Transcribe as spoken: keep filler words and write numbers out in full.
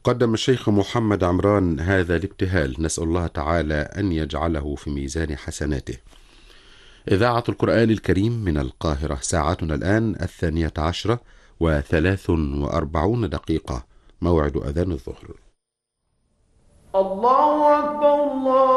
قدم الشيخ محمد عمران هذا الابتهال، نسأل الله تعالى أن يجعله في ميزان حسناته. إذاعة القرآن الكريم من القاهرة، ساعتنا الآن الثانية عشرة وثلاث وأربعون دقيقة، موعد أذان الظهر. الله أكبر الله